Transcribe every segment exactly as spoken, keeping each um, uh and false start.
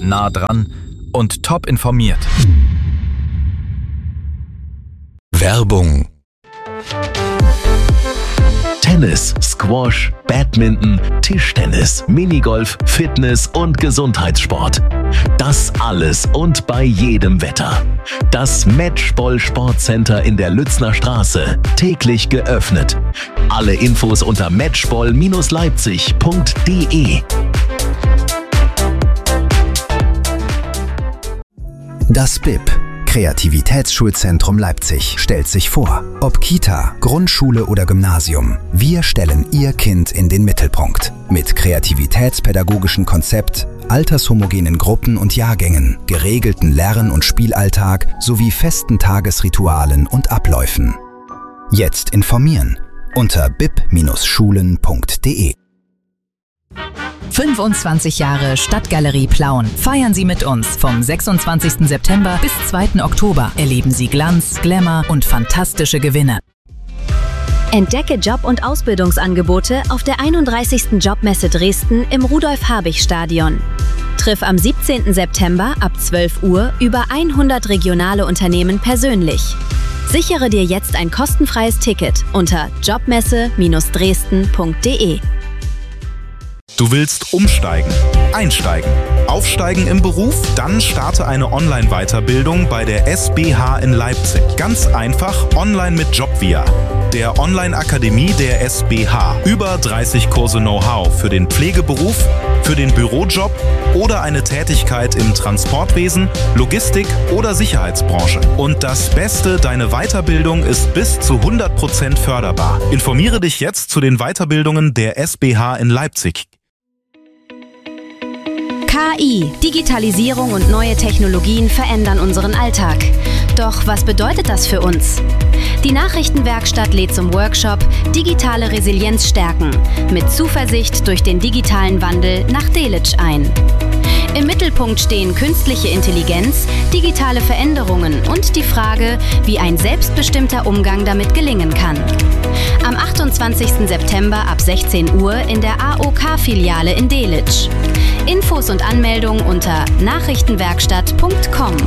nah dran und top informiert. Werbung. Tennis, Squash, Badminton, Tischtennis, Minigolf, Fitness und Gesundheitssport. Das alles und bei jedem Wetter. Das Matchball Sportcenter in der Lützner Straße. Täglich geöffnet. Alle Infos unter matchball Leipzig punkt de. Das B I P, Kreativitätsschulzentrum Leipzig, stellt sich vor. Ob Kita, Grundschule oder Gymnasium, wir stellen Ihr Kind in den Mittelpunkt. Mit kreativitätspädagogischen Konzept, altershomogenen Gruppen und Jahrgängen, geregelten Lern- und Spielalltag sowie festen Tagesritualen und Abläufen. Jetzt informieren unter b i p schulen punkt de. fünfundzwanzig Jahre Stadtgalerie Plauen. Feiern Sie mit uns. Vom sechsundzwanzigsten September bis zweiten Oktober erleben Sie Glanz, Glamour und fantastische Gewinne. Entdecke Job- und Ausbildungsangebote auf der einunddreißigsten Jobmesse Dresden im Rudolf-Habich-Stadion. Triff am siebzehnten September ab zwölf Uhr über hundert regionale Unternehmen persönlich. Sichere dir jetzt ein kostenfreies Ticket unter jobmesse Dresden punkt de. Du willst umsteigen, einsteigen, aufsteigen im Beruf? Dann starte eine Online-Weiterbildung bei der S B H in Leipzig. Ganz einfach online mit Jobvia, der Online-Akademie der S B H. Über dreißig Kurse Know-how für den Pflegeberuf, für den Bürojob oder eine Tätigkeit im Transportwesen, Logistik oder Sicherheitsbranche. Und das Beste, deine Weiterbildung ist bis zu hundert Prozent förderbar. Informiere dich jetzt zu den Weiterbildungen der S B H in Leipzig. K I, Digitalisierung und neue Technologien verändern unseren Alltag. Doch was bedeutet das für uns? Die Nachrichtenwerkstatt lädt zum Workshop Digitale Resilienz stärken, mit Zuversicht durch den digitalen Wandel nach Delitzsch ein. Im Mittelpunkt stehen künstliche Intelligenz, digitale Veränderungen und die Frage, wie ein selbstbestimmter Umgang damit gelingen kann. Am achtundzwanzigsten September ab sechzehn Uhr in der A O K-Filiale in Delitzsch. Infos und Anmeldung unter nachrichtenwerkstatt punkt com.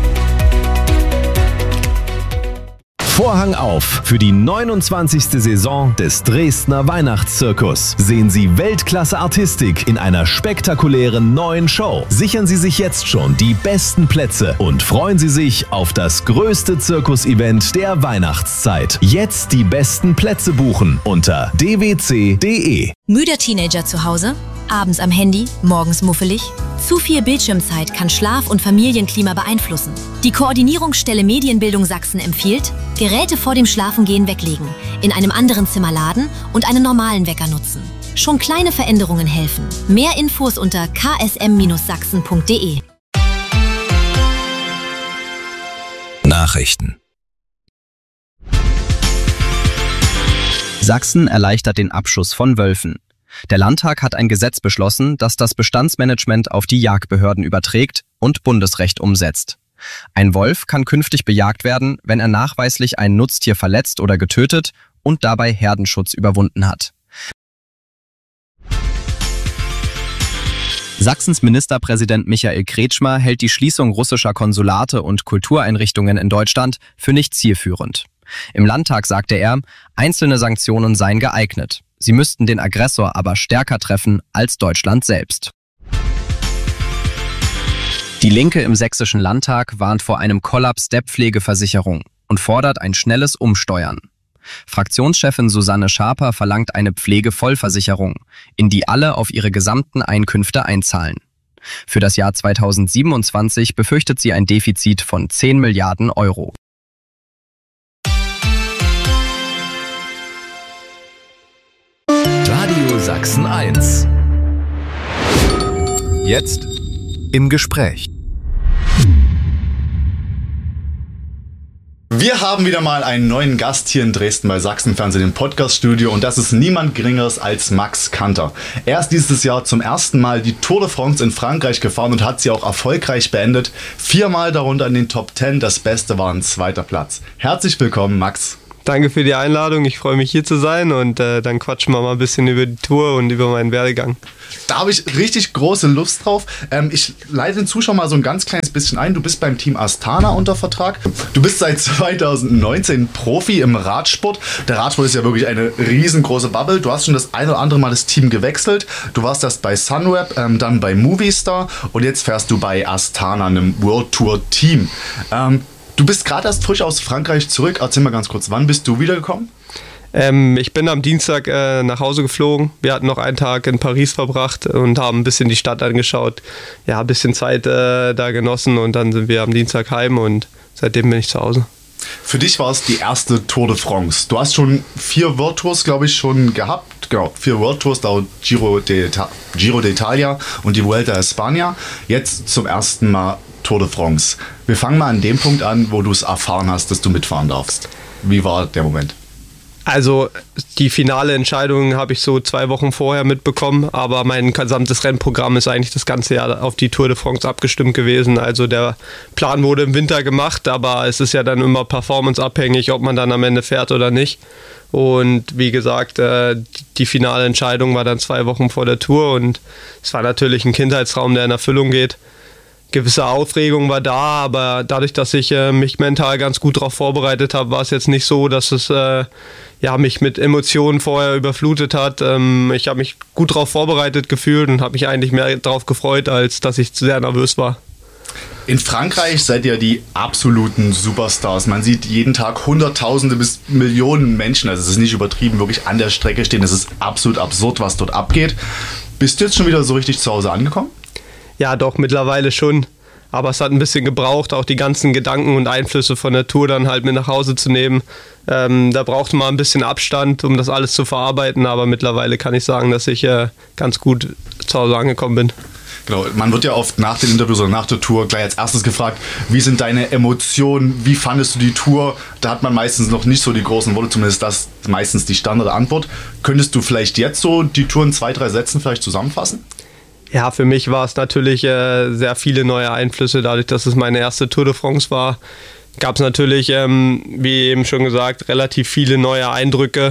Vorhang auf für die neunundzwanzigste Saison des Dresdner Weihnachtszirkus. Sehen Sie Weltklasse-Artistik in einer spektakulären neuen Show. Sichern Sie sich jetzt schon die besten Plätze und freuen Sie sich auf das größte Zirkus-Event der Weihnachtszeit. Jetzt die besten Plätze buchen unter d w c punkt de. Müder Teenager zu Hause? Abends am Handy, morgens muffelig? Zu viel Bildschirmzeit kann Schlaf- und Familienklima beeinflussen. Die Koordinierungsstelle Medienbildung Sachsen empfiehlt, Geräte vor dem Schlafengehen weglegen, in einem anderen Zimmer laden und einen normalen Wecker nutzen. Schon kleine Veränderungen helfen. Mehr Infos unter k s m sachsen punkt de. Nachrichten. Sachsen erleichtert den Abschuss von Wölfen. Der Landtag hat ein Gesetz beschlossen, das das Bestandsmanagement auf die Jagdbehörden überträgt und Bundesrecht umsetzt. Ein Wolf kann künftig bejagt werden, wenn er nachweislich ein Nutztier verletzt oder getötet und dabei Herdenschutz überwunden hat. Sachsens Ministerpräsident Michael Kretschmer hält die Schließung russischer Konsulate und Kultureinrichtungen in Deutschland für nicht zielführend. Im Landtag sagte er, einzelne Sanktionen seien geeignet. Sie müssten den Aggressor aber stärker treffen als Deutschland selbst. Die Linke im Sächsischen Landtag warnt vor einem Kollaps der Pflegeversicherung und fordert ein schnelles Umsteuern. Fraktionschefin Susanne Schaper verlangt eine Pflegevollversicherung, in die alle auf ihre gesamten Einkünfte einzahlen. Für das Jahr zweitausendsiebenundzwanzig befürchtet sie ein Defizit von zehn Milliarden Euro. Radio Sachsen eins. Jetzt im Gespräch. Wir haben wieder mal einen neuen Gast hier in Dresden bei Sachsenfernsehen im Podcaststudio und das ist niemand Geringeres als Max Kanter. Er ist dieses Jahr zum ersten Mal die Tour de France in Frankreich gefahren und hat sie auch erfolgreich beendet. Viermal darunter in den Top Ten, das Beste war ein zweiter Platz. Herzlich willkommen, Max. Danke für die Einladung. Ich freue mich, hier zu sein und äh, dann quatschen wir mal ein bisschen über die Tour und über meinen Werdegang. Da habe ich richtig große Lust drauf. Ähm, ich leite den Zuschauer mal so ein ganz kleines bisschen ein. Du bist beim Team Astana unter Vertrag. Du bist seit zweitausendneunzehn Profi im Radsport. Der Radsport ist ja wirklich eine riesengroße Bubble. Du hast schon das ein oder andere Mal das Team gewechselt. Du warst erst bei Sunweb, ähm, dann bei Movistar und jetzt fährst du bei Astana, einem World Tour Team. Ähm, du bist gerade erst frisch aus Frankreich zurück. Erzähl mal ganz kurz, wann bist du wiedergekommen? Ähm, ich bin am Dienstag äh, nach Hause geflogen. Wir hatten noch einen Tag in Paris verbracht und haben ein bisschen die Stadt angeschaut. Ja, ein bisschen Zeit äh, da genossen und dann sind wir am Dienstag heim und seitdem bin ich zu Hause. Für dich war es die erste Tour de France. Du hast schon vier World Tours, glaube ich, schon gehabt. Genau, vier World Tours, da Giro d'Ita- Giro d'Italia und die Vuelta a España. Jetzt zum ersten Mal Tour de France. Wir fangen mal an dem Punkt an, wo du es erfahren hast, dass du mitfahren darfst. Wie war der Moment? Also die finale Entscheidung habe ich so zwei Wochen vorher mitbekommen, aber mein gesamtes Rennprogramm ist eigentlich das ganze Jahr auf die Tour de France abgestimmt gewesen. Also der Plan wurde im Winter gemacht, aber es ist ja dann immer performanceabhängig, ob man dann am Ende fährt oder nicht. Und wie gesagt, die finale Entscheidung war dann zwei Wochen vor der Tour und es war natürlich ein Kindheitstraum, der in Erfüllung geht. Gewisse Aufregung war da, aber dadurch, dass ich äh, mich mental ganz gut darauf vorbereitet habe, war es jetzt nicht so, dass es äh, ja, mich mit Emotionen vorher überflutet hat. Ähm, ich habe mich gut darauf vorbereitet gefühlt und habe mich eigentlich mehr darauf gefreut, als dass ich sehr nervös war. In Frankreich seid ihr die absoluten Superstars. Man sieht jeden Tag Hunderttausende bis Millionen Menschen, also es ist nicht übertrieben, wirklich an der Strecke stehen. Es ist absolut absurd, was dort abgeht. Bist du jetzt schon wieder so richtig zu Hause angekommen? Ja, doch, mittlerweile schon. Aber es hat ein bisschen gebraucht, auch die ganzen Gedanken und Einflüsse von der Tour dann halt mit nach Hause zu nehmen. Ähm, da brauchte man ein bisschen Abstand, um das alles zu verarbeiten. Aber mittlerweile kann ich sagen, dass ich äh, ganz gut zu Hause angekommen bin. Genau, man wird ja oft nach den Interviews oder nach der Tour gleich als erstes gefragt, wie sind deine Emotionen, wie fandest du die Tour? Da hat man meistens noch nicht so die großen Worte, zumindest das meistens die Standardantwort. Könntest du vielleicht jetzt so die Tour in zwei, drei Sätzen vielleicht zusammenfassen? Ja, für mich war es natürlich äh, sehr viele neue Einflüsse. Dadurch, dass es meine erste Tour de France war, gab es natürlich, ähm, wie eben schon gesagt, relativ viele neue Eindrücke.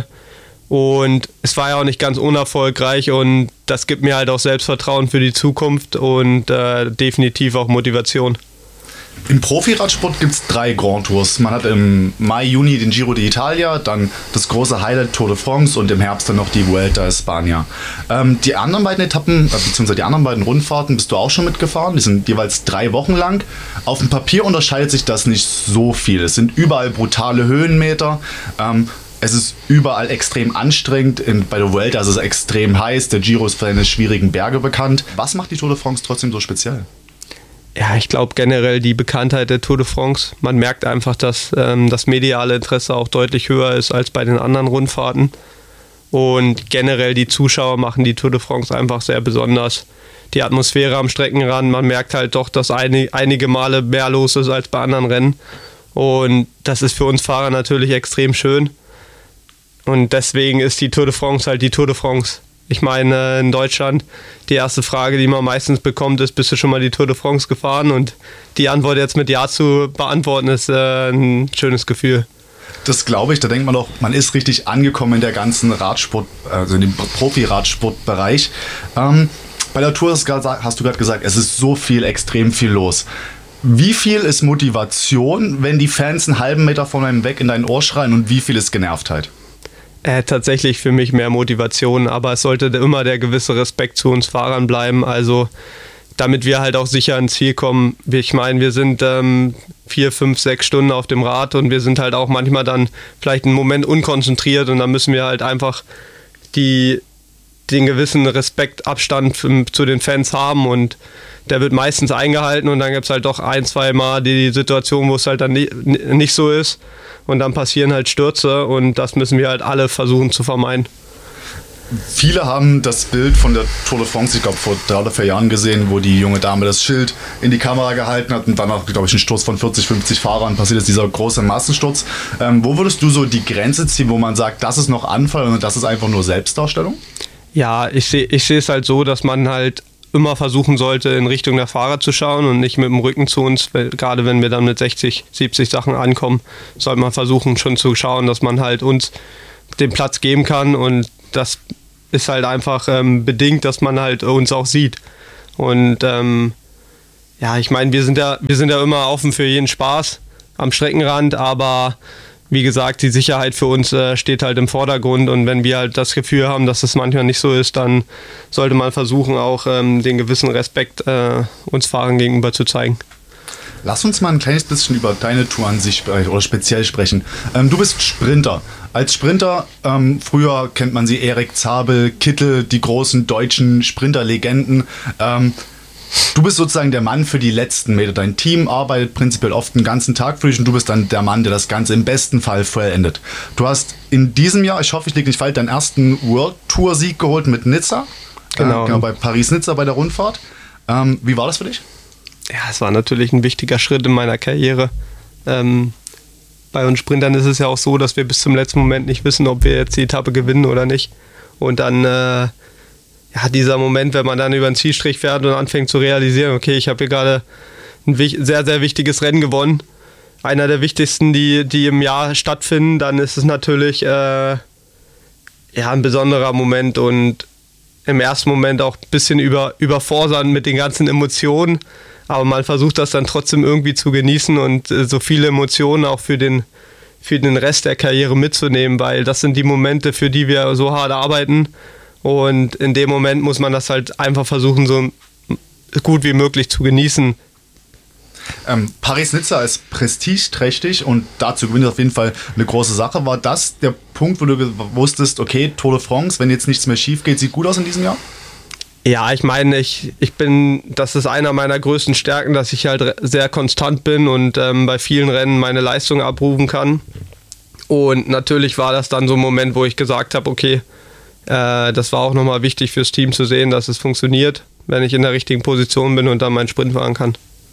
Und es war ja auch nicht ganz unerfolgreich und das gibt mir halt auch Selbstvertrauen für die Zukunft und äh, definitiv auch Motivation. Im Profiradsport gibt es drei Grand Tours. Man hat im Mai, Juni den Giro d'Italia, dann das große Highlight Tour de France und im Herbst dann noch die Vuelta a España. Ähm, die anderen beiden Etappen, beziehungsweise die anderen beiden Rundfahrten bist du auch schon mitgefahren. Die sind jeweils drei Wochen lang. Auf dem Papier unterscheidet sich das nicht so viel. Es sind überall brutale Höhenmeter. Ähm, Es ist überall extrem anstrengend. In, bei der Vuelta ist es extrem heiß. Der Giro ist für seine schwierigen Berge bekannt. Was macht die Tour de France trotzdem so speziell? Ja, ich glaube generell die Bekanntheit der Tour de France. Man merkt einfach, dass ähm, das mediale Interesse auch deutlich höher ist als bei den anderen Rundfahrten. Und generell die Zuschauer machen die Tour de France einfach sehr besonders. Die Atmosphäre am Streckenrand, man merkt halt doch, dass ein, einige Male mehr los ist als bei anderen Rennen. Und das ist für uns Fahrer natürlich extrem schön. Und deswegen ist die Tour de France halt die Tour de France. Ich meine, in Deutschland, die erste Frage, die man meistens bekommt, ist, bist du schon mal die Tour de France gefahren? Und die Antwort jetzt mit Ja zu beantworten, ist äh, ein schönes Gefühl. Das glaube ich, da denkt man doch, man ist richtig angekommen in der ganzen Radsport, also in dem Profi-Radsportbereich. Ähm, bei der Tour hast du gerade gesagt, es ist so viel, extrem viel los. Wie viel ist Motivation, wenn die Fans einen halben Meter von einem weg in dein Ohr schreien, und wie viel ist Genervtheit? Äh, tatsächlich für mich mehr Motivation, aber es sollte immer der gewisse Respekt zu uns Fahrern bleiben, also damit wir halt auch sicher ans Ziel kommen. Ich meine, wir sind ähm, vier, fünf, sechs Stunden auf dem Rad und wir sind halt auch manchmal dann vielleicht einen Moment unkonzentriert und dann müssen wir halt einfach die, den gewissen Respektabstand zu den Fans haben und der wird meistens eingehalten und dann gibt es halt doch ein, zwei Mal die Situation, wo es halt dann nicht so ist. Und dann passieren halt Stürze und das müssen wir halt alle versuchen zu vermeiden. Viele haben das Bild von der Tour de France, ich glaube vor drei oder vier Jahren gesehen, wo die junge Dame das Schild in die Kamera gehalten hat und danach, glaube ich, ein Sturz von vierzig, fünfzig Fahrern passiert ist, dieser große Massensturz. Ähm, wo würdest du so die Grenze ziehen, wo man sagt, das ist noch Anfall und das ist einfach nur Selbstdarstellung? Ja, ich sehe ich sehe es halt so, dass man halt immer versuchen sollte, in Richtung der Fahrer zu schauen und nicht mit dem Rücken zu uns, weil gerade wenn wir dann mit sechzig, siebzig Sachen ankommen, sollte man versuchen schon zu schauen, dass man halt uns den Platz geben kann, und das ist halt einfach ähm, bedingt, dass man halt uns auch sieht. Und ähm, ja, ich meine, wir sind ja, wir sind ja immer offen für jeden Spaß am Streckenrand, aber wie gesagt, die Sicherheit für uns äh, steht halt im Vordergrund, und wenn wir halt das Gefühl haben, dass es manchmal nicht so ist, dann sollte man versuchen, auch ähm, den gewissen Respekt äh, uns Fahrern gegenüber zu zeigen. Lass uns mal ein kleines bisschen über deine Tour an sich sprechen, oder speziell sprechen. Ähm, du bist Sprinter. Als Sprinter, ähm, früher kennt man sie, Erik Zabel, Kittel, die großen deutschen Sprinterlegenden. Ähm, Du bist sozusagen der Mann für die letzten Meter. Dein Team arbeitet prinzipiell oft den ganzen Tag für dich, und du bist dann der Mann, der das Ganze im besten Fall vollendet. Du hast in diesem Jahr, ich hoffe, ich liege nicht falsch, deinen ersten World Tour Sieg geholt mit Nizza. Genau. Äh, genau, bei Paris-Nizza bei der Rundfahrt. Ähm, wie war das für dich? Ja, es war natürlich ein wichtiger Schritt in meiner Karriere. Ähm, bei uns Sprintern ist es ja auch so, dass wir bis zum letzten Moment nicht wissen, ob wir jetzt die Etappe gewinnen oder nicht. Und dann äh, ja, dieser Moment, wenn man dann über den Zielstrich fährt und anfängt zu realisieren, okay, ich habe hier gerade ein sehr, sehr wichtiges Rennen gewonnen. Einer der wichtigsten, die, die im Jahr stattfinden, dann ist es natürlich äh, ja, ein besonderer Moment, und im ersten Moment auch ein bisschen über, überfordern mit den ganzen Emotionen. Aber man versucht das dann trotzdem irgendwie zu genießen und äh, so viele Emotionen auch für den, für den Rest der Karriere mitzunehmen, weil das sind die Momente, für die wir so hart arbeiten. Und in dem Moment muss man das halt einfach versuchen, so gut wie möglich zu genießen. Ähm, Paris-Nizza ist prestigeträchtig, und dazu gewinnt auf jeden Fall eine große Sache. War das der Punkt, wo du wusstest, okay, Tour de France, wenn jetzt nichts mehr schief geht, sieht gut aus in diesem Jahr? Ja, ich meine, ich, ich bin, das ist einer meiner größten Stärken, dass ich halt sehr konstant bin und ähm, bei vielen Rennen meine Leistung abrufen kann. Und natürlich war das dann so ein Moment, wo ich gesagt habe, okay, äh, das war auch nochmal wichtig fürs Team zu sehen, dass es funktioniert, wenn ich in der richtigen Position bin und dann meinen Sprint fahren kann.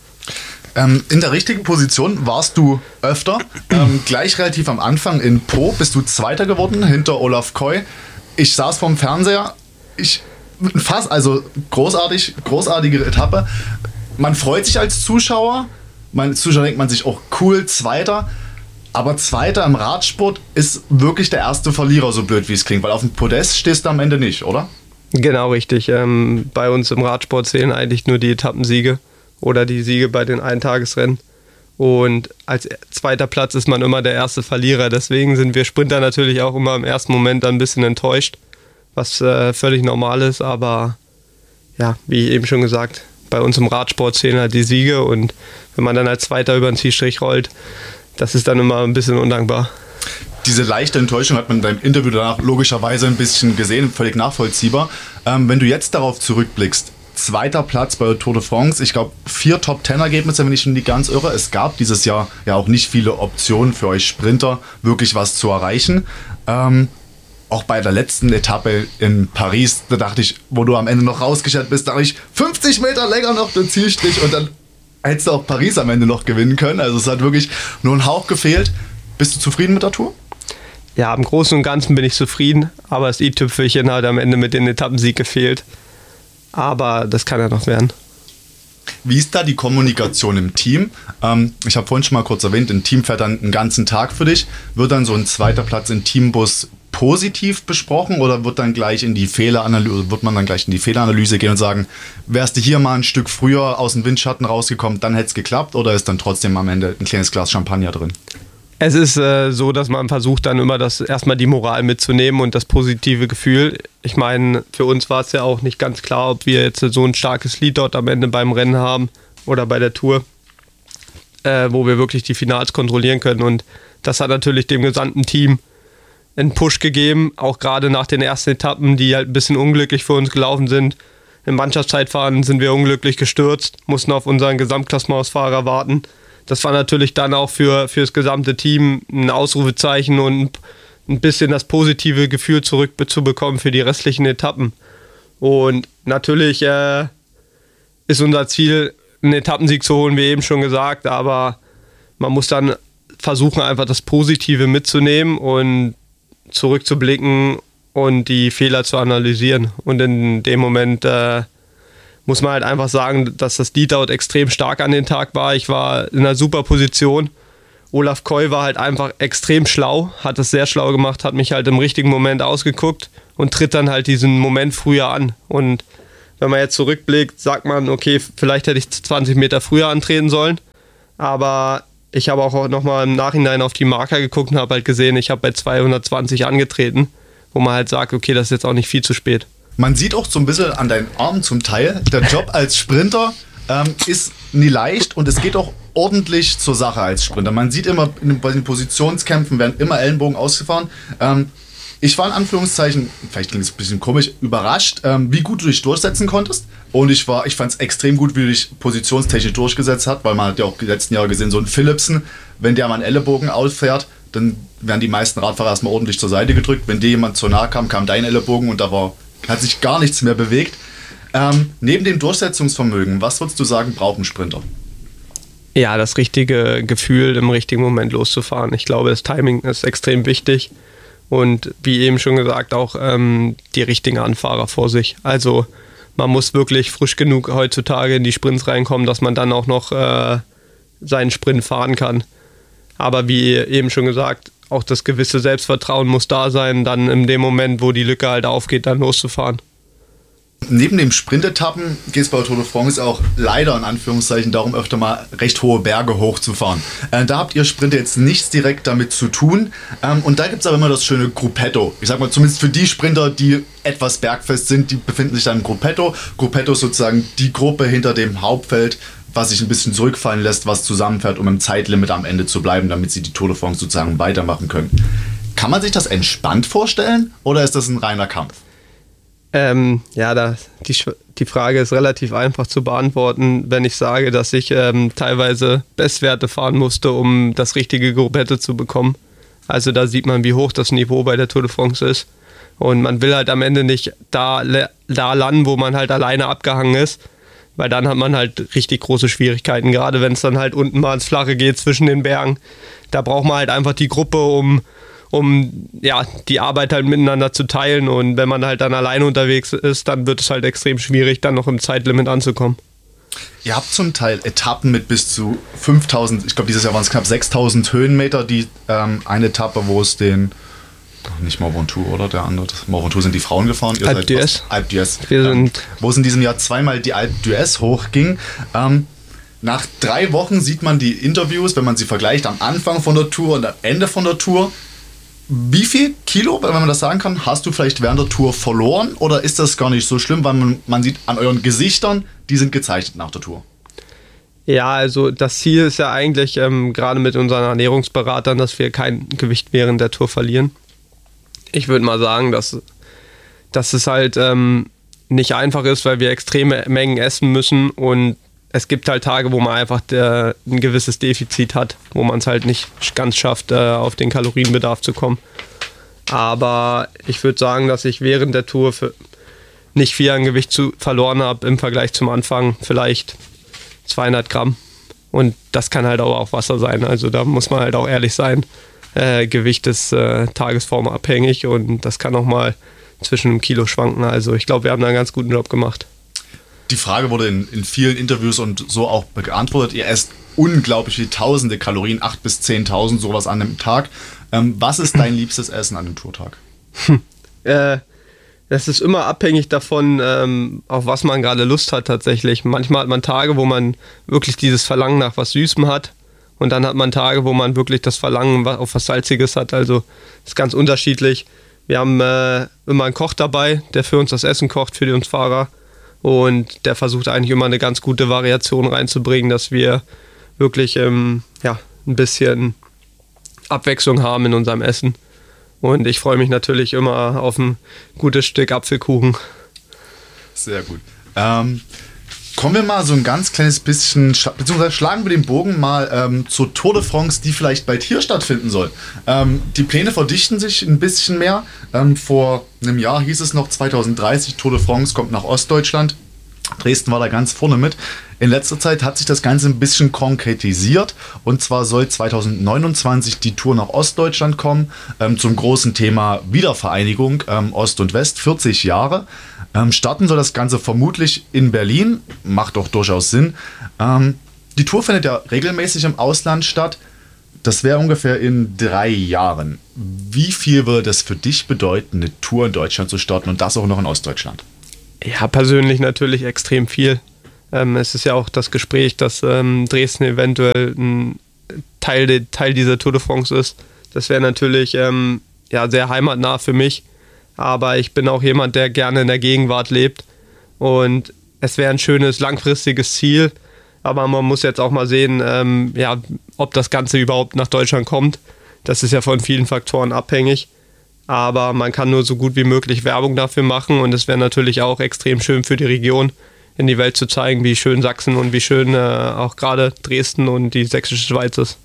Ähm, in der richtigen Position warst du öfter. Ähm, gleich relativ am Anfang in Po bist du Zweiter geworden, hinter Olaf Koy. Ich saß vorm Fernseher, ich fast, also großartig, großartige Etappe. Man freut sich als Zuschauer, als Zuschauer denkt man sich auch cool, Zweiter. Aber Zweiter im Radsport ist wirklich der erste Verlierer, so blöd wie es klingt, weil auf dem Podest stehst du am Ende nicht, oder? Genau, richtig. Ähm, bei uns im Radsport zählen eigentlich nur die Etappensiege oder die Siege bei den Eintagesrennen. Und als zweiter Platz ist man immer der erste Verlierer. Deswegen sind wir Sprinter natürlich auch immer im ersten Moment dann ein bisschen enttäuscht, was äh, völlig normal ist. Aber ja, wie eben schon gesagt, bei uns im Radsport zählen halt die Siege. Und wenn man dann als Zweiter über den Zielstrich rollt, das ist dann immer ein bisschen undankbar. Diese leichte Enttäuschung hat man in deinem Interview danach logischerweise ein bisschen gesehen, völlig nachvollziehbar. Ähm, wenn du jetzt darauf zurückblickst, zweiter Platz bei der Tour de France, ich glaube vier Top-Ten-Ergebnisse, wenn ich mich nicht ganz irre. Es gab dieses Jahr ja auch nicht viele Optionen für euch Sprinter, wirklich was zu erreichen. Ähm, auch bei der letzten Etappe in Paris, da dachte ich, wo du am Ende noch rausgeschert bist, dachte ich, fünfzig Meter länger noch den Zielstrich, und dann hättest du auch Paris am Ende noch gewinnen können. Also es hat wirklich nur ein Hauch gefehlt. Bist du zufrieden mit der Tour? Ja, im Großen und Ganzen bin ich zufrieden, aber das i-Tüpfelchen hat am Ende mit dem Etappensieg gefehlt. Aber das kann ja noch werden. Wie ist da die Kommunikation im Team? Ähm, ich habe vorhin schon mal kurz erwähnt, ein Team fährt dann einen ganzen Tag für dich. Wird dann so ein zweiter Platz im Teambus positiv besprochen, oder wird dann gleich in die Fehleranalyse, wird man dann gleich in die Fehleranalyse gehen und sagen, wärst du hier mal ein Stück früher aus dem Windschatten rausgekommen, dann hätte es geklappt, oder ist dann trotzdem am Ende ein kleines Glas Champagner drin? Es ist äh, so, dass man versucht dann immer das erstmal die Moral mitzunehmen und das positive Gefühl. Ich meine, für uns war es ja auch nicht ganz klar, ob wir jetzt so ein starkes Lied dort am Ende beim Rennen haben oder bei der Tour, äh, wo wir wirklich die Finals kontrollieren können. Und das hat natürlich dem gesamten Team einen Push gegeben, auch gerade nach den ersten Etappen, die halt ein bisschen unglücklich für uns gelaufen sind. Im Mannschaftszeitfahren sind wir unglücklich gestürzt, mussten auf unseren Gesamtklassementsfahrer warten. Das war natürlich dann auch für, für das gesamte Team ein Ausrufezeichen und ein bisschen das positive Gefühl zurückzubekommen für die restlichen Etappen. Und natürlich äh, ist unser Ziel, einen Etappensieg zu holen, wie eben schon gesagt, aber man muss dann versuchen, einfach das Positive mitzunehmen und zurückzublicken und die Fehler zu analysieren. Und in dem Moment äh, muss man halt einfach sagen, dass das Leadout extrem stark an den Tag war. Ich war in einer super Position. Olaf Koy war halt einfach extrem schlau, hat es sehr schlau gemacht, hat mich halt im richtigen Moment ausgeguckt und tritt dann halt diesen Moment früher an. Und wenn man jetzt zurückblickt, sagt man, okay, vielleicht hätte ich zwanzig Meter früher antreten sollen. Aber ich habe auch nochmal im Nachhinein auf die Marker geguckt und habe halt gesehen, ich habe bei zweihundertzwanzig angetreten, wo man halt sagt, okay, das ist jetzt auch nicht viel zu spät. Man sieht auch so ein bisschen an deinen Armen zum Teil, der Job als Sprinter ähm, ist nie leicht und es geht auch ordentlich zur Sache als Sprinter. Man sieht immer, bei den Positionskämpfen werden immer Ellenbogen ausgefahren. Ähm, ich war in Anführungszeichen, vielleicht klingt es ein bisschen komisch, überrascht, ähm, wie gut du dich durchsetzen konntest. Und ich war, ich fand es extrem gut, wie du dich positionstechnisch durchgesetzt hast, weil man hat ja auch die letzten Jahre gesehen, so ein Philipsen, wenn der mal einen Ellenbogen ausfährt, dann werden die meisten Radfahrer erstmal ordentlich zur Seite gedrückt. Wenn dir jemand zu nahe kam, kam dein Ellenbogen und da war, hat sich gar nichts mehr bewegt. Ähm, neben dem Durchsetzungsvermögen, was würdest du sagen, braucht ein Sprinter? Ja, das richtige Gefühl, im richtigen Moment loszufahren. Ich glaube, das Timing ist extrem wichtig und wie eben schon gesagt, auch ähm, die richtigen Anfahrer vor sich. Also man muss wirklich frisch genug heutzutage in die Sprints reinkommen, dass man dann auch noch äh, seinen Sprint fahren kann. Aber wie eben schon gesagt, auch das gewisse Selbstvertrauen muss da sein, dann in dem Moment, wo die Lücke halt aufgeht, dann loszufahren. Neben dem Sprintetappen geht es bei Tour de France auch leider in Anführungszeichen darum, öfter mal recht hohe Berge hochzufahren. Äh, da habt ihr Sprinter jetzt nichts direkt damit zu tun. Ähm, und da gibt es aber immer das schöne Gruppetto. Ich sag mal, zumindest für die Sprinter, die etwas bergfest sind, die befinden sich dann im Gruppetto. Gruppetto ist sozusagen die Gruppe hinter dem Hauptfeld, was sich ein bisschen zurückfallen lässt, was zusammenfährt, um im Zeitlimit am Ende zu bleiben, damit sie die Tour de France sozusagen weitermachen können. Kann man sich das entspannt vorstellen oder ist das ein reiner Kampf? Ähm, ja, da, die, die Frage ist relativ einfach zu beantworten, wenn ich sage, dass ich ähm, teilweise Bestwerte fahren musste, um das richtige Gruppetto zu bekommen. Also da sieht man, wie hoch das Niveau bei der Tour de France ist. Und man will halt am Ende nicht da, da landen, wo man halt alleine abgehangen ist, weil dann hat man halt richtig große Schwierigkeiten, gerade wenn es dann halt unten mal ins Flache geht zwischen den Bergen. Da braucht man halt einfach die Gruppe, um... um ja, die Arbeit halt miteinander zu teilen und wenn man halt dann alleine unterwegs ist, dann wird es halt extrem schwierig, dann noch im Zeitlimit anzukommen. Ihr habt zum Teil Etappen mit bis zu fünftausend, ich glaube dieses Jahr waren es knapp sechstausend Höhenmeter, die ähm, eine Etappe, wo es den, nicht Mont Ventoux, oder der andere, Mont Ventoux sind die Frauen gefahren. Ihr Alpe seid d'Huez. Alpe d'Huez. Wir ähm, sind wo es in diesem Jahr zweimal die Alpe d'Huez hochging. Ähm, nach drei Wochen sieht man die Interviews, wenn man sie vergleicht, am Anfang von der Tour und am Ende von der Tour. Wie viel Kilo, wenn man das sagen kann, hast du vielleicht während der Tour verloren oder ist das gar nicht so schlimm, weil man, man sieht an euren Gesichtern, die sind gezeichnet nach der Tour? Ja, also das Ziel ist ja eigentlich, ähm, gerade mit unseren Ernährungsberatern, dass wir kein Gewicht während der Tour verlieren. Ich würde mal sagen, dass, dass es halt ähm, nicht einfach ist, weil wir extreme Mengen essen müssen und es gibt halt Tage, wo man einfach der, ein gewisses Defizit hat, wo man es halt nicht ganz schafft, äh, auf den Kalorienbedarf zu kommen. Aber ich würde sagen, dass ich während der Tour für nicht viel an Gewicht zu, verloren habe im Vergleich zum Anfang, vielleicht zweihundert Gramm. Und das kann halt aber auch Wasser sein, also da muss man halt auch ehrlich sein. Äh, Gewicht ist äh, tagesformabhängig und das kann auch mal zwischen einem Kilo schwanken. Also ich glaube, wir haben da einen ganz guten Job gemacht. Die Frage wurde in, in vielen Interviews und so auch beantwortet. Ihr esst unglaublich viele tausende Kalorien, achttausend bis zehntausend, sowas an einem Tag. Ähm, was ist dein liebstes Essen an einem Tourtag? Hm. Äh, das ist immer abhängig davon, ähm, auf was man gerade Lust hat tatsächlich. Manchmal hat man Tage, wo man wirklich dieses Verlangen nach was Süßem hat. Und dann hat man Tage, wo man wirklich das Verlangen auf was Salziges hat. Also ist ganz unterschiedlich. Wir haben äh, immer einen Koch dabei, der für uns das Essen kocht, für uns Fahrer. Und der versucht eigentlich immer eine ganz gute Variation reinzubringen, dass wir wirklich ähm, ja, ein bisschen Abwechslung haben in unserem Essen. Und ich freue mich natürlich immer auf ein gutes Stück Apfelkuchen. Sehr gut. Ähm, kommen wir mal so ein ganz kleines bisschen, beziehungsweise schlagen wir den Bogen mal ähm, zur Tour de France, die vielleicht bald hier stattfinden soll. Ähm, die Pläne verdichten sich ein bisschen mehr. Ähm, vor einem Jahr hieß es noch zwanzig dreißig, Tour de France kommt nach Ostdeutschland. Dresden war da ganz vorne mit. In letzter Zeit hat sich das Ganze ein bisschen konkretisiert. Und zwar soll zweitausendneunundzwanzig die Tour nach Ostdeutschland kommen, ähm, zum großen Thema Wiedervereinigung, ähm, Ost und West, vierzig Jahre. Ähm, starten soll das Ganze vermutlich in Berlin, macht doch durchaus Sinn. Ähm, die Tour findet ja regelmäßig im Ausland statt. Das wäre ungefähr in drei Jahren. Wie viel würde es für dich bedeuten, eine Tour in Deutschland zu starten und das auch noch in Ostdeutschland? Ja, persönlich natürlich extrem viel. Ähm, es ist ja auch das Gespräch, dass ähm, Dresden eventuell ein Teil, de, Teil dieser Tour de France ist. Das wäre natürlich ähm, ja, sehr heimatnah für mich. Aber ich bin auch jemand, der gerne in der Gegenwart lebt. Und es wäre ein schönes, langfristiges Ziel. Aber man muss jetzt auch mal sehen, ähm, ja, ob das Ganze überhaupt nach Deutschland kommt. Das ist ja von vielen Faktoren abhängig. Aber man kann nur so gut wie möglich Werbung dafür machen. Und es wäre natürlich auch extrem schön für die Region, in die Welt zu zeigen, wie schön Sachsen und wie schön äh, auch gerade Dresden und die sächsische Schweiz ist.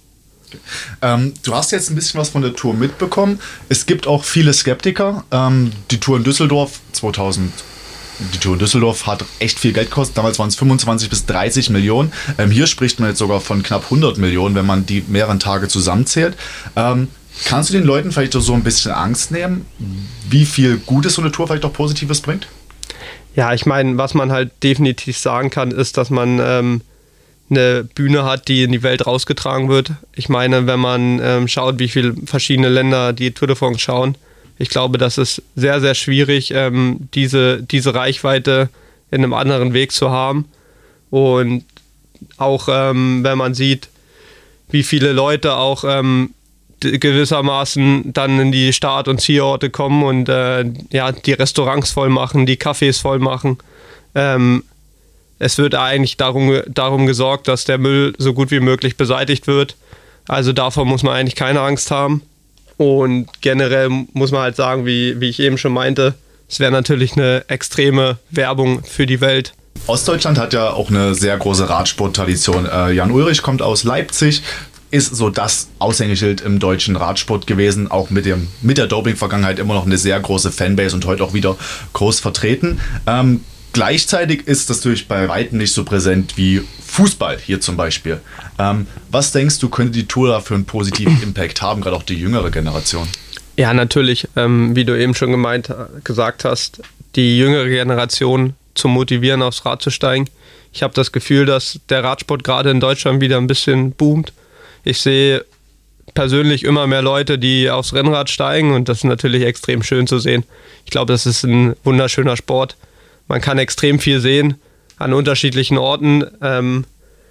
Ähm, du hast jetzt ein bisschen was von der Tour mitbekommen. Es gibt auch viele Skeptiker. Ähm, die Tour in Düsseldorf zweitausend Die Tour in Düsseldorf hat echt viel Geld gekostet. Damals waren es fünfundzwanzig bis dreißig Millionen. Ähm, hier spricht man jetzt sogar von knapp hundert Millionen, wenn man die mehreren Tage zusammenzählt. Ähm, kannst du den Leuten vielleicht so ein bisschen Angst nehmen, wie viel Gutes so eine Tour vielleicht auch Positives bringt? Ja, ich meine, was man halt definitiv sagen kann, ist, dass man ähm, eine Bühne hat, die in die Welt rausgetragen wird. Ich meine, wenn man ähm, schaut, wie viele verschiedene Länder die Tour de France schauen, ich glaube, das ist sehr, sehr schwierig, ähm, diese, diese Reichweite in einem anderen Weg zu haben. Und auch ähm, wenn man sieht, wie viele Leute auch ähm, gewissermaßen dann in die Start- und Zielorte kommen und äh, ja, die Restaurants voll machen, die Cafés voll machen. Ähm, es wird eigentlich darum, darum gesorgt, dass der Müll so gut wie möglich beseitigt wird. Also davor muss man eigentlich keine Angst haben. Und generell muss man halt sagen, wie, wie ich eben schon meinte, es wäre natürlich eine extreme Werbung für die Welt. Ostdeutschland hat ja auch eine sehr große Radsporttradition. Äh, Jan Ulrich kommt aus Leipzig, ist so das Aushängeschild im deutschen Radsport gewesen, auch mit, dem, mit der Doping-Vergangenheit immer noch eine sehr große Fanbase und heute auch wieder groß vertreten. Ähm, gleichzeitig ist das natürlich bei weitem nicht so präsent wie Fußball hier zum Beispiel. Ähm, was denkst du, könnte die Tour da für einen positiven Impact haben, gerade auch die jüngere Generation? Ja, natürlich, ähm, wie du eben schon gemeint, gesagt hast, die jüngere Generation zu motivieren, aufs Rad zu steigen. Ich habe das Gefühl, dass der Radsport gerade in Deutschland wieder ein bisschen boomt. Ich sehe persönlich immer mehr Leute, die aufs Rennrad steigen und das ist natürlich extrem schön zu sehen. Ich glaube, das ist ein wunderschöner Sport. Man kann extrem viel sehen an unterschiedlichen Orten. Ähm,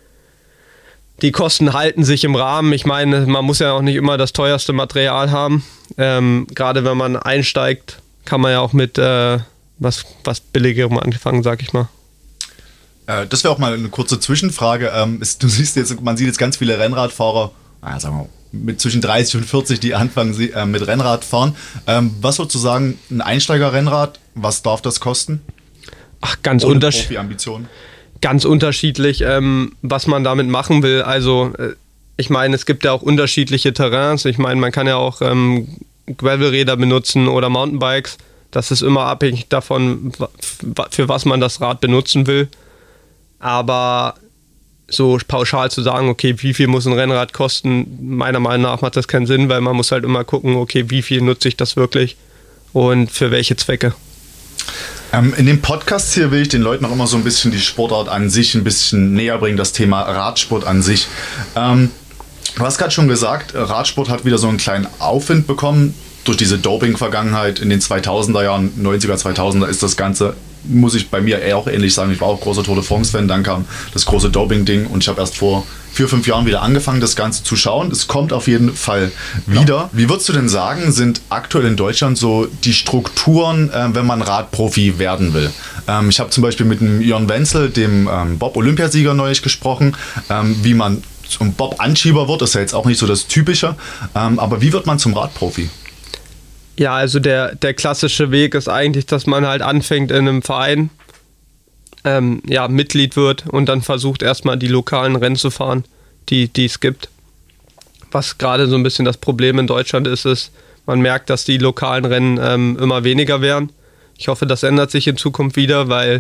die Kosten halten sich im Rahmen. Ich meine, man muss ja auch nicht immer das teuerste Material haben. Ähm, gerade wenn man einsteigt, kann man ja auch mit äh, was, was Billigerem anfangen, sag ich mal. Das wäre auch mal eine kurze Zwischenfrage. Ähm, ist, du siehst jetzt, man sieht jetzt ganz viele Rennradfahrer, naja, sagen wir mal, mit zwischen dreißig und vierzig, die anfangen äh, mit Rennrad fahren. Ähm, was sozusagen ein Einsteiger-Rennrad, was darf das kosten? Ach, ganz, unterschied- ganz unterschiedlich, ähm, was man damit machen will. Also äh, ich meine, es gibt ja auch unterschiedliche Terrains. Ich meine, man kann ja auch ähm, Gravelräder benutzen oder Mountainbikes. Das ist immer abhängig davon, für was man das Rad benutzen will. Aber so pauschal zu sagen, okay, wie viel muss ein Rennrad kosten, meiner Meinung nach macht das keinen Sinn, weil man muss halt immer gucken, okay, wie viel nutze ich das wirklich und für welche Zwecke. Ähm, in dem Podcast hier will ich den Leuten auch immer so ein bisschen die Sportart an sich ein bisschen näher bringen, das Thema Radsport an sich. Ähm, du hast gerade schon gesagt, Radsport hat wieder so einen kleinen Aufwind bekommen. Durch diese Doping-Vergangenheit in den zweitausender Jahren, neunziger, zweitausender ist das Ganze, muss ich bei mir eher auch ähnlich sagen, ich war auch großer Tour de France-Fan, dann kam das große Doping-Ding und ich habe erst vor vier, fünf Jahren wieder angefangen, das Ganze zu schauen. Es kommt auf jeden Fall wieder. Ja. Wie würdest du denn sagen, sind aktuell in Deutschland so die Strukturen, äh, wenn man Radprofi werden will? Ähm, ich habe zum Beispiel mit dem Jörn Wenzel, dem ähm, Bob-Olympiasieger, neulich gesprochen, ähm, wie man zum Bob-Anschieber wird, ist ja jetzt auch nicht so das Typische, ähm, aber wie wird man zum Radprofi? Ja, also der, der klassische Weg ist eigentlich, dass man halt anfängt in einem Verein, ähm, ja, Mitglied wird und dann versucht erstmal die lokalen Rennen zu fahren, die, die es gibt. Was gerade so ein bisschen das Problem in Deutschland ist, ist, man merkt, dass die lokalen Rennen ähm, immer weniger werden. Ich hoffe, das ändert sich in Zukunft wieder, weil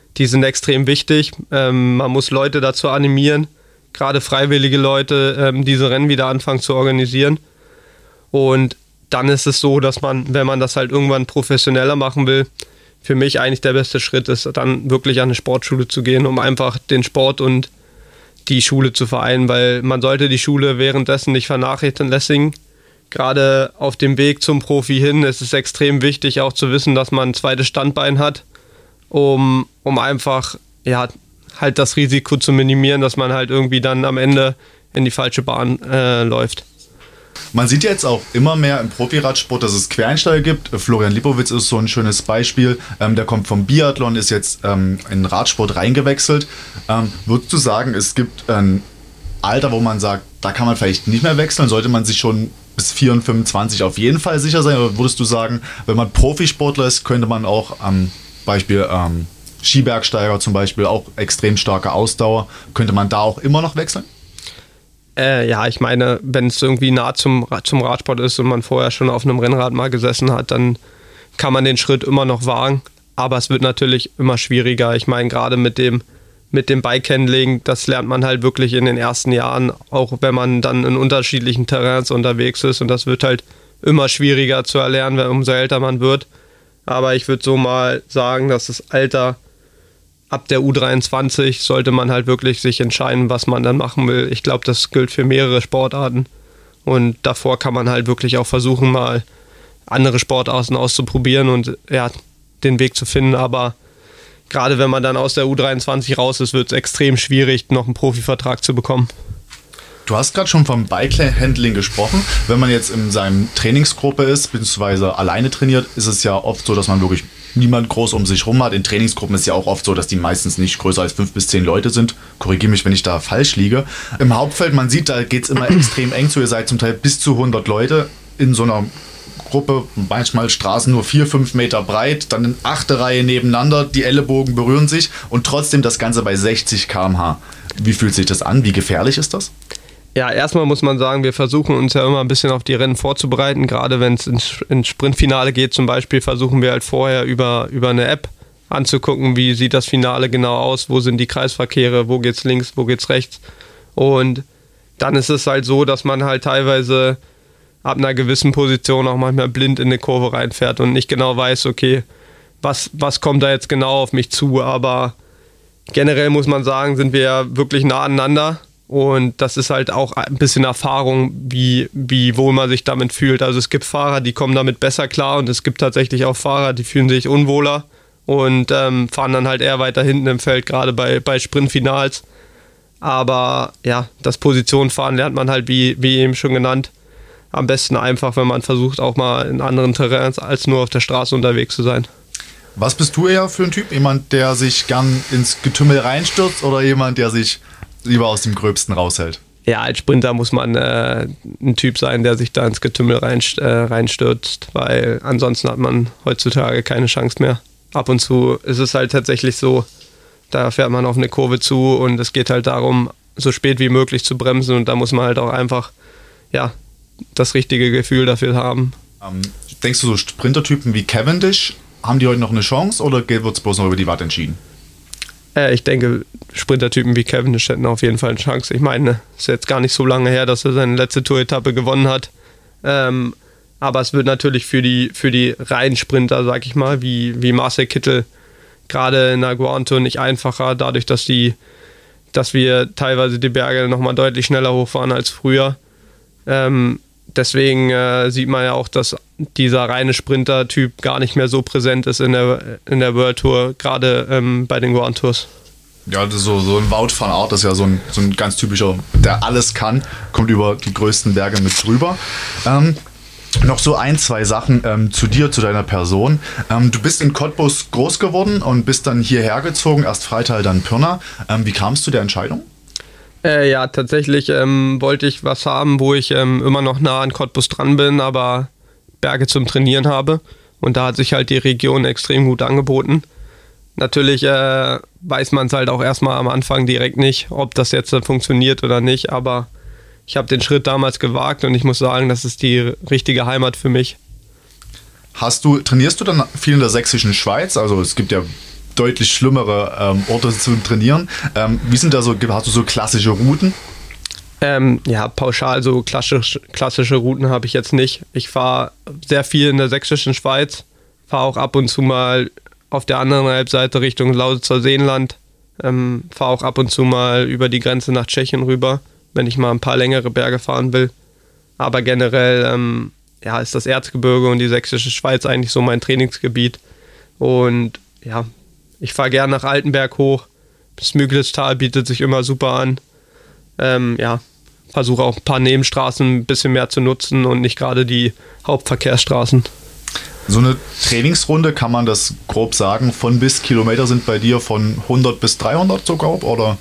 die sind extrem wichtig. Ähm, man muss Leute dazu animieren, gerade freiwillige Leute, ähm, diese Rennen wieder anfangen zu organisieren. Und dann ist es so, dass man, wenn man das halt irgendwann professioneller machen will, für mich eigentlich der beste Schritt ist, dann wirklich an eine Sportschule zu gehen, um einfach den Sport und die Schule zu vereinen, weil man sollte die Schule währenddessen nicht vernachlässigen. Gerade auf dem Weg zum Profi hin ist es extrem wichtig, auch zu wissen, dass man ein zweites Standbein hat, um, um einfach ja, halt das Risiko zu minimieren, dass man halt irgendwie dann am Ende in die falsche Bahn äh, läuft. Man sieht jetzt auch immer mehr im Profiradsport, dass es Quereinsteiger gibt. Florian Lipowitz ist so ein schönes Beispiel. Ähm, der kommt vom Biathlon, ist jetzt ähm, in den Radsport reingewechselt. Ähm, würdest du sagen, es gibt ein Alter, wo man sagt, da kann man vielleicht nicht mehr wechseln? Sollte man sich schon bis vierundzwanzig, fünfundzwanzig auf jeden Fall sicher sein? Oder würdest du sagen, wenn man Profisportler ist, könnte man auch am Beispiel ähm, Skibergsteiger zum Beispiel, auch extrem starke Ausdauer, könnte man da auch immer noch wechseln? Äh, ja, ich meine, wenn es irgendwie nah zum, zum Radsport ist und man vorher schon auf einem Rennrad mal gesessen hat, dann kann man den Schritt immer noch wagen. Aber es wird natürlich immer schwieriger. Ich meine, gerade mit dem, mit dem Bike-Handling, das lernt man halt wirklich in den ersten Jahren, auch wenn man dann in unterschiedlichen Terrains unterwegs ist. Und das wird halt immer schwieriger zu erlernen, umso älter man wird. Aber ich würde so mal sagen, dass das Alter ab der U dreiundzwanzig sollte man halt wirklich sich entscheiden, was man dann machen will. Ich glaube, das gilt für mehrere Sportarten. Und davor kann man halt wirklich auch versuchen, mal andere Sportarten auszuprobieren und ja, den Weg zu finden. Aber gerade wenn man dann aus der U dreiundzwanzig raus ist, wird es extrem schwierig, noch einen Profivertrag zu bekommen. Du hast gerade schon vom Bike-Handling gesprochen. Wenn man jetzt in seinem Trainingsgruppe ist, beziehungsweise alleine trainiert, ist es ja oft so, dass man wirklich niemand groß um sich rum hat. In Trainingsgruppen ist es ja auch oft so, dass die meistens nicht größer als fünf bis zehn Leute sind. Korrigiere mich, wenn ich da falsch liege. Im Hauptfeld, man sieht, da geht es immer extrem eng zu. Ihr seid zum Teil bis zu hundert Leute in so einer Gruppe, manchmal Straßen nur vier, fünf Meter breit, dann in achte Reihe nebeneinander, die Ellenbogen berühren sich und trotzdem das Ganze bei sechzig Kilometer pro Stunde. Wie fühlt sich das an? Wie gefährlich ist das? Ja, erstmal muss man sagen, wir versuchen uns ja immer ein bisschen auf die Rennen vorzubereiten. Gerade wenn es ins, ins Sprintfinale geht zum Beispiel, versuchen wir halt vorher über, über eine App anzugucken, wie sieht das Finale genau aus, wo sind die Kreisverkehre, wo geht's links, wo geht's rechts. Und dann ist es halt so, dass man halt teilweise ab einer gewissen Position auch manchmal blind in eine Kurve reinfährt und nicht genau weiß, okay, was, was kommt da jetzt genau auf mich zu. Aber generell muss man sagen, sind wir ja wirklich nah aneinander. Und das ist halt auch ein bisschen Erfahrung, wie, wie wohl man sich damit fühlt. Also es gibt Fahrer, die kommen damit besser klar und es gibt tatsächlich auch Fahrer, die fühlen sich unwohler und ähm, fahren dann halt eher weiter hinten im Feld, gerade bei, bei Sprintfinals. Aber ja, das Positionenfahren lernt man halt, wie, wie eben schon genannt, am besten einfach, wenn man versucht, auch mal in anderen Terrains als nur auf der Straße unterwegs zu sein. Was bist du eher für ein Typ? Jemand, der sich gern ins Getümmel reinstürzt oder jemand, der sich lieber aus dem Gröbsten raushält? Ja, als Sprinter muss man äh, ein Typ sein, der sich da ins Getümmel rein, äh, reinstürzt, weil ansonsten hat man heutzutage keine Chance mehr. Ab und zu ist es halt tatsächlich so, da fährt man auf eine Kurve zu und es geht halt darum, so spät wie möglich zu bremsen und da muss man halt auch einfach ja, das richtige Gefühl dafür haben. Ähm, denkst du, so Sprintertypen wie Cavendish, haben die heute noch eine Chance oder wird es bloß noch über die Watt entschieden? Äh, ich denke, Sprintertypen wie Cavendish hätten auf jeden Fall eine Chance. Ich meine, es ist jetzt gar nicht so lange her, dass er seine letzte Tour-Etappe gewonnen hat. Ähm, aber es wird natürlich für die, für die reinen Sprinter, sag ich mal, wie, wie Marcel Kittel, gerade in der Grand Tour nicht einfacher, dadurch, dass, die, dass wir teilweise die Berge nochmal deutlich schneller hochfahren als früher. Ähm, deswegen äh, sieht man ja auch, dass dieser reine Sprinter-Typ gar nicht mehr so präsent ist in der, in der World Tour, gerade ähm, bei den Grand Tours. Ja, das ist so, so ein Wout van Aert ist ja so ein, so ein ganz typischer, der alles kann, kommt über die größten Berge mit drüber. Ähm, noch so ein, zwei Sachen ähm, zu dir, zu deiner Person. Ähm, du bist in Cottbus groß geworden und bist dann hierher gezogen, erst Freital, dann Pirna. Ähm, wie kamst du der Entscheidung? Äh, ja, tatsächlich ähm, wollte ich was haben, wo ich ähm, immer noch nah an Cottbus dran bin, aber Berge zum Trainieren habe. Und da hat sich halt die Region extrem gut angeboten. Natürlich äh, weiß man es halt auch erstmal am Anfang direkt nicht, ob das jetzt funktioniert oder nicht, aber ich habe den Schritt damals gewagt und ich muss sagen, das ist die richtige Heimat für mich. Hast du, trainierst du dann viel in der sächsischen Schweiz? Also es gibt ja deutlich schlimmere ähm, Orte zu trainieren. Ähm, wie sind da so, hast du so klassische Routen? Ähm, ja, pauschal so klassisch, klassische Routen habe ich jetzt nicht. Ich fahre sehr viel in der sächsischen Schweiz, fahre auch ab und zu mal auf der anderen Halbseite Richtung Lausitzer Seenland, ähm, fahre auch ab und zu mal über die Grenze nach Tschechien rüber, wenn ich mal ein paar längere Berge fahren will. Aber generell ähm, ja, ist das Erzgebirge und die sächsische Schweiz eigentlich so mein Trainingsgebiet. Und ja, ich fahre gerne nach Altenberg hoch. Das Müglitztal bietet sich immer super an. Ähm, ja, versuche auch ein paar Nebenstraßen ein bisschen mehr zu nutzen und nicht gerade die Hauptverkehrsstraßen. So eine Trainingsrunde, kann man das grob sagen, von bis Kilometer sind bei dir von hundert bis dreihundert so grob, oder?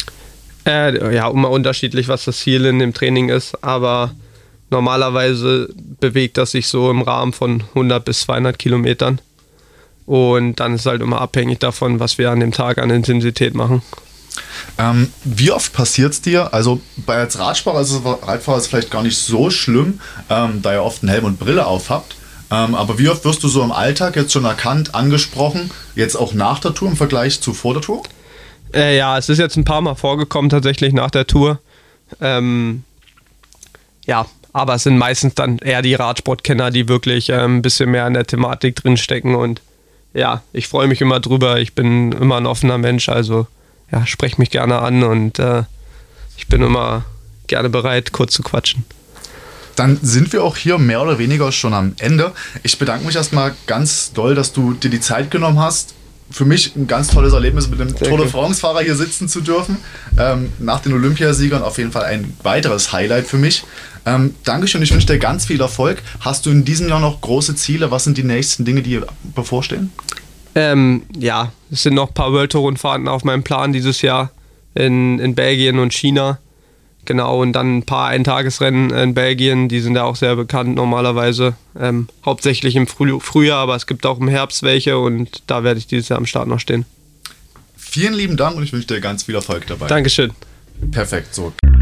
Äh, ja, immer unterschiedlich, was das Ziel in dem Training ist, aber normalerweise bewegt das sich so im Rahmen von hundert bis zweihundert Kilometern. Und dann ist es halt immer abhängig davon, was wir an dem Tag an Intensität machen. Ähm, wie oft passiert es dir? Also bei als Radfahrer ist es, Radfahrer ist es vielleicht gar nicht so schlimm, ähm, da ihr oft einen Helm und Brille auf habt. Ähm, aber wie oft wirst du so im Alltag jetzt schon erkannt, angesprochen, jetzt auch nach der Tour im Vergleich zu vor der Tour? Äh, ja, es ist jetzt ein paar Mal vorgekommen tatsächlich nach der Tour. Ähm, ja, aber es sind meistens dann eher die Radsportkenner, die wirklich äh, ein bisschen mehr in der Thematik drinstecken. Und ja, ich freue mich immer drüber. Ich bin immer ein offener Mensch, also ja, sprech mich gerne an und äh, ich bin immer gerne bereit, kurz zu quatschen. Dann sind wir auch hier mehr oder weniger schon am Ende. Ich bedanke mich erstmal ganz doll, dass du dir die Zeit genommen hast. Für mich ein ganz tolles Erlebnis, mit dem Tour de France-Fahrer hier sitzen zu dürfen. Ähm, nach den Olympiasiegern auf jeden Fall ein weiteres Highlight für mich. Ähm, Dankeschön, ich wünsche dir ganz viel Erfolg. Hast du in diesem Jahr noch große Ziele? Was sind die nächsten Dinge, die bevorstehen? Ähm, ja, es sind noch ein paar World Tour Rundfahrten auf meinem Plan dieses Jahr in, in Belgien und China. Genau, und dann ein paar Eintagesrennen in Belgien, die sind ja auch sehr bekannt normalerweise. Ähm, hauptsächlich im Früh- Frühjahr, aber es gibt auch im Herbst welche und da werde ich dieses Jahr am Start noch stehen. Vielen lieben Dank und ich wünsche dir ganz viel Erfolg dabei. Dankeschön. Perfekt, so.